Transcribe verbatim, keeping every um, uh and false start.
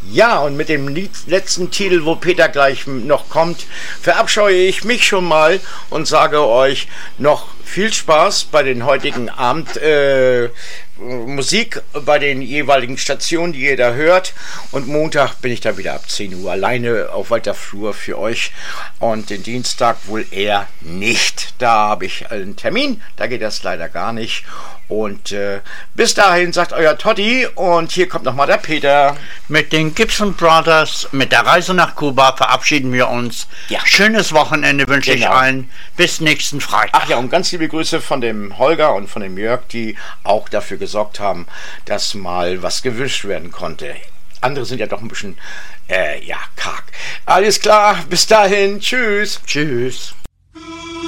Ja, und mit dem Lied, letzten Titel, wo Peter gleich noch kommt, verabscheue ich mich schon mal und sage euch noch viel Spaß bei den heutigen Abend äh, Musik bei den jeweiligen Stationen, die ihr da hört. Und Montag bin ich da wieder ab zehn Uhr alleine auf weiter Flur für euch. Und den Dienstag wohl eher nicht. Da habe ich einen Termin, da geht das leider gar nicht. Und äh, bis dahin sagt euer Totti und hier kommt nochmal der Peter. Mit den Gibson Brothers, mit der Reise nach Kuba verabschieden wir uns. Ja. Schönes Wochenende wünsche genau. ich allen. Bis nächsten Freitag. Ach ja, und ganz liebe Grüße von dem Holger und von dem Jörg, die auch dafür gesorgt haben, dass mal was gewünscht werden konnte. Andere sind ja doch ein bisschen, äh, ja, karg. Alles klar, bis dahin. Tschüss. Tschüss.